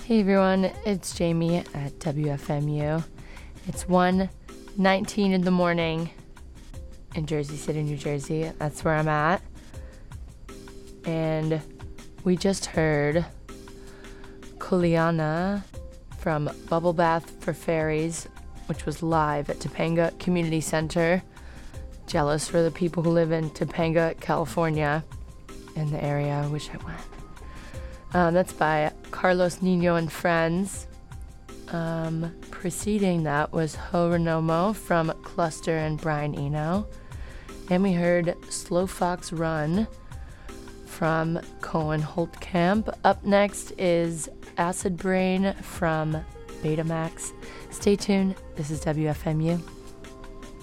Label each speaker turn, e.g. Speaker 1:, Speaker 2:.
Speaker 1: Hey everyone, it's Jamie at WFMU. It's 1:19 in the morning in Jersey City, New Jersey. That's where I'm at. And we just heard Kuleana from Bubble Bath for Fairies, which was live at Topanga Community Center. Jealous for the people who live in Topanga, California, in the area. I wish I went. That's by Carlos Nino and Friends. Preceding that was Ho Renomo from Cluster and Brian Eno. And we heard Slow Fox Run from Cohen Holtkamp. Up next is Acid Brain from Betamax. Stay tuned. This is WFMU.